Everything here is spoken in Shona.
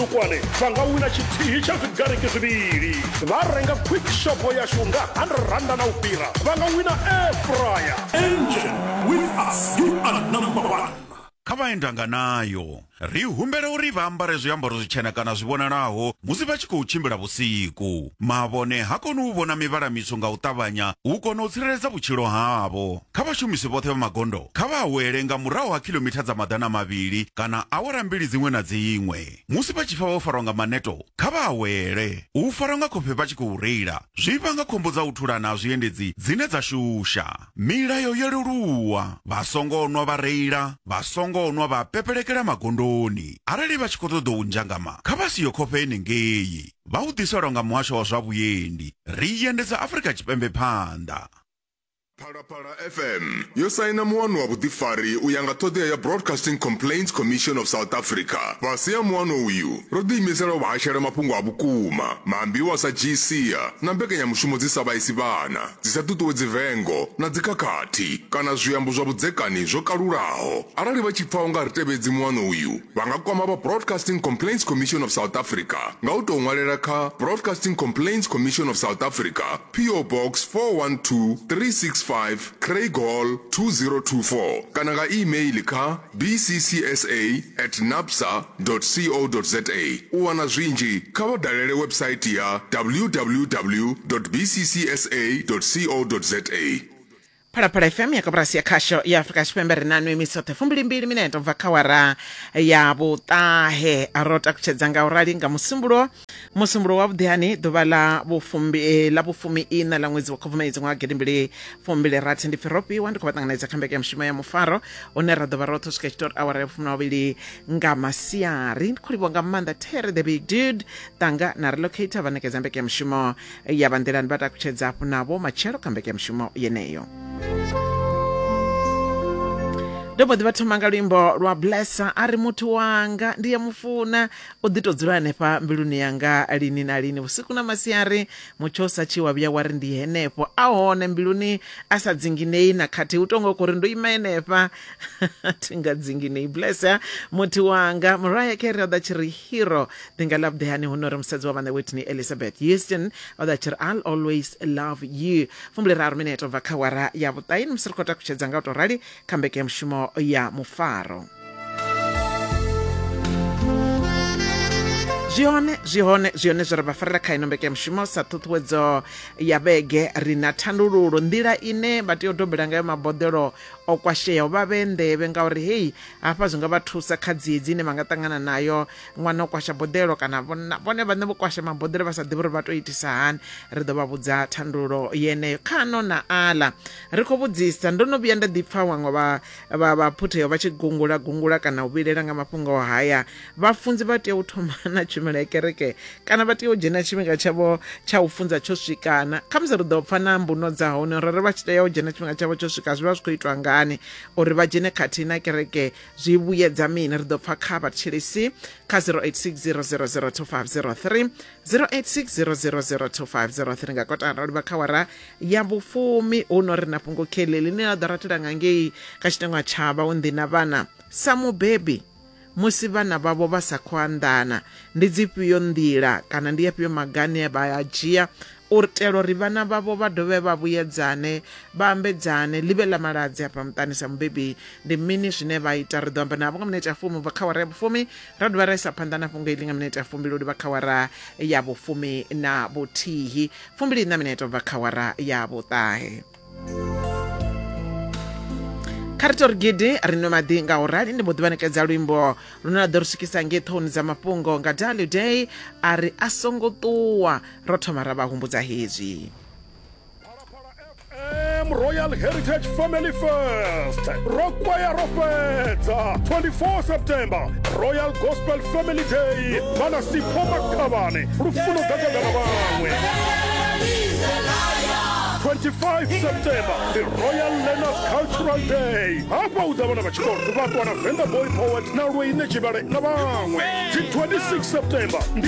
Polokwane va nga wina xithihi xa swigariki swiviri. Va renga quick shop ya xunga R100 na upira va nga wina air fryer. Engine, with us you are number one. Kava endanga nayo ri humbela uri va ambare zwiambaro zwitshena kana zwivhonalaho musi vha tshi khou tshimbila vhusiku. Mavhone ha koni u vhona mivhala mitswu nga u ṱavhanya u kona u tsireledza vhutshilo havho. Kha vhashumisi vhoṱhe vha magondo kha vha awele nga murahu ha kilomitha dza maḓana mavhili kana awara mbili dziṅwe na dziṅwe. Musi vha tshi pfa vho farwa nga maneto kha vha awele. U farwa nga khofhe vha tshi khou reila zwi vhanga khombo dza u thulana ha zwiendedzi dzine dza shusha. Milayo yo leluwa, vha songo nwa vha reila, vha songo nwa vha pepelekela magondoni. Arali vha tshi khou ṱoḓa u njangama kha vha siyo khofhe henengei. Vha u ḓiselwa nga muhasho wa zwa vhuendi. Ri endedza Afrika Tshipembe phanḓa. Phalaphala FM yo saina muwano wa vhuḓifari u ya nga ṱhoḓea ya Broadcasting Complaints Commission of South Africa. Fhasi ya muwano uyu ro ḓiimisela u vhashela mafhungo a vhukuma, maambiwa sa GCA na mbekanyamushumo dzi sa vhaisi vhana, dzi sa ṱuṱuwedzi vengo na dzikhakhathi kana zwiambo zwa vhudzekani zwo kalulaho. Arali vha tshi pfa u nga ri tevhedzi muwano uyu vha nga kwama vha Broadcasting Complaints Commission of South Africa nga u tou ṅwalela kha Broadcasting Complaints Commission of South Africa, PO Box 412365 Craig Hall 2024 kana nga email kha bccsa@napsa.co.za. u wana zwinzhi kha vha dalele website ya www.bccsa.co.za. Phalaphala FM ya kabrasi ya khasho ya Afrika Tshipembe ri na nwe misote 22 minete ubva kha awara ya vhuṱahe. Ro takutshedza nga urali nga musumbulo wa vhuḓihani ḓuvha la vhufumi ina la ṅwedzi wa Khubvumedzi ṅwaha 2026 ndi Firopi ndi khou vha ṱanganedza kha mbekanya mushumo ya Mufaro une ra ḓovha roṱhe u swika tshitori awara ya vhufumi na vhavhili nga masiari. Ndi khou livhuwa nga maanḓa Terry the Big Dude Tanga na Relocator vhanekedza mbekanya mushumo ya vha nḓilani vha takutshedza hafhu navho matshelo kha mbekanya mushumo yeneyo. Ndombo ḓi vha thoma nga luimbo lwa Blessa ari muthu wanga ndi ya mufuna u ḓi to dzula hanefha mbiluni yanga lini na lini vhusiku na masiari mutsho sa tshi wa vhuya wari ndi henefho a hone mbiluni a sa dzinginei na khathihi u tonga ukuri ndo ima henefha thi nga dzinginei. Blessa muthu wanga. Mariah Carey o ḓa tshi ri hero ndi nga love the honey honori musadzi wa vhaṋe Whitney Elizabeth Houston o ḓa tshi ri I'll always love you. 23 minete ubva kha awara ya vhuṱahe musi ri khou takutshedza nga u to rali kha mbekanya mushumo ya Mufaro. Zwihone zwi re vhafarela kha ino mbekanya mushumo sa ṱhuṱhuwedzo ya vhege ri na thandululo nḓila ine vha tea u dobela ngayo maboḓelo o kwasheaho vha vhe nḓevhe ngauri hei hafha zwi nga vha thusa kha dziedzi ine vha nga ṱangana nayo ṅwana o kwasha boḓelo kana vhone vhaṋe vho kwasha maboḓelo vha sa ḓivhi uri vha to itisa hani. Ri ḓo vha vhudza thandululo yeneyo khano na aḽa. Ri khou vhudzisa ndo no vhuya nda ḓi pfa waṅwe vha phutheyo vha tshi gungula kana u vhilela nga mafhungo haya. Vhafunzi vha tea u thoma na tshumelo ya kereke kana vha tea u dzhena tshifhinga tshavho tsha u funza tsho swikana. Khamusi ri ḓo pfa na mbuno dza hone uri vha tshi tea u dzhena tshifhinga tshavho tsho swika zwi vha zwi khou itwa ngani uri vha dzhene khathihi na kereke zwi vhuyedza mini. Ri ḓo pfa kha vhathetshelesi kha 0860002503 0860002503 nga kotara uri vha kha awara ya vhufumi uno ri na fhungo kheḽi ḽine ḽa ḓo ratela nga ngei kha tshiteṅwa tsha vhaunḓi na vhana sa mubebi musi vhana vhavho vha sa khou anḓana ndi dzifhio nḓila kana ndi afhio magane vha a dzhia u itela uri vhana vhavho vha dovhe vha vhuyedzane vha ambedzane ḽivhe ḽa maladzi hafha muṱani sa mubebi ndi mini zwine vha ita. Ri ḓo amba navho nga minete ya fumi ubva kha awara ya vhufumi ra dovha ra isa phanḓa na fhungo iḽi nga minete ya fumbili uri vha kha awara ya vhufumi na vhuthihi 20 minete ubva kha awara ya vhuṱahe. Kha ri tori gidi ri no maḓi nga urali ndi mbo ḓi vhanekedza luimbo lune ḽa ḓo ri swikisa ngei ṱhoni dza mafhungo nga Daily Day a ri a songo ṱuwa ro thoma ra vha humbudza hezwi. Royal Heritage Family First Rokwaya Rofetsa 24 September Royal Gospel Family Day Mana Sipho Makhabane Rufuno Gagagana Bangwe 25 September, the Royal Learners Cultural Day. Hapa udabona bachikoro, watu wana Venda Boy Poet na Rwei Nechibare na bangwe. 26 September,